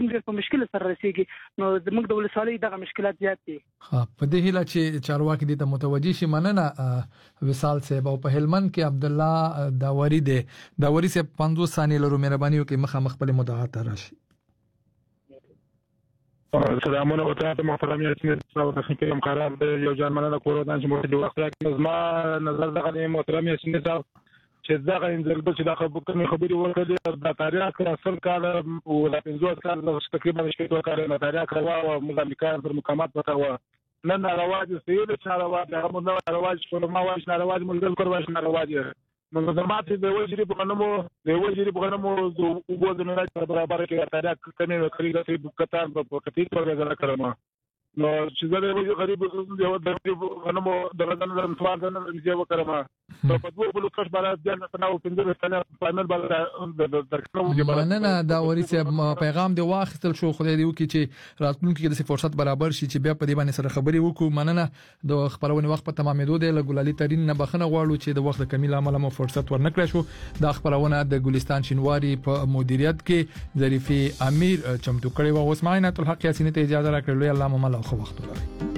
کې موږ په مشکل سره رسیږي نو زموږ د ولسوالۍ دغه مشکلات زیات دي. په دې هیله چې چارواکي دې ته متوجي شي. مننه وصال صاحب. او په هلمند کې عبد الله داوري سے 50 ثانیې لرو مهرباني وکړئ مخامخ خپل مداخله ته راشي. سلامونه وته محترم یاسین صاحب د خپل همکاران یو ځان مننه کوم چې موږ د وخت راکړه. زما نظر دغه محترم یاسین صاحب چې دا انځرګل چې دا خبرې ورکړي د تاریخ اصل کال او د 50 کال تقریبا شپږ کال د تاریخ او ملکان پر مقامات وکاوه نن رواج سید شارواج هغه موږ رواج په ما واش رواج موږ کول واش رواج نو زمات د وجري په غنمو د وګورنه نه برابر کې تاریخ کمه کړی د کتان په کتیل پر غزا کړم نو چې زه د غریب یو د غنمو د غنمو سوال نه چې وکړم په دوه بل کښ باندې ځان په نو 15 سنه فاینل باندې مننه داوري صاحب پیغام دی واخیستل شو. خدای دې وکړي چې راتلونکي کې د فرصت برابر شي چې بیا په دې باندې سره خبرې وکړو. مننه د خبرونه وخت په تمامېدو دی. له ګلالي ترين نه بخنه غواړو چې د وخت کمی لامل مو فرصت ورنکړ شو. د خبرونه د ګلستان شینواری په مدیریت کې ظریفي امیر چمتو کړي و. اوس ماینه الحق یاسین ته اجازه راکړلې. الله مو مل خو وخت ولري.